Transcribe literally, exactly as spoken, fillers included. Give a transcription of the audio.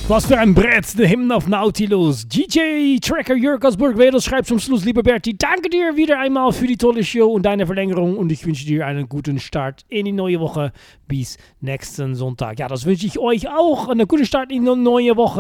Was für ein Brett, der Hymn auf Nautilus. D J Tracker Jörg aus Burgwedel schreibt zum Schluss, lieber Berti, danke dir wieder einmal für die tolle Show und deine Verlängerung und ich wünsche dir einen guten Start in die neue Woche. Bis nächsten Sonntag. Ja, das wünsche ich euch auch. Einen guten Start in die neue Woche.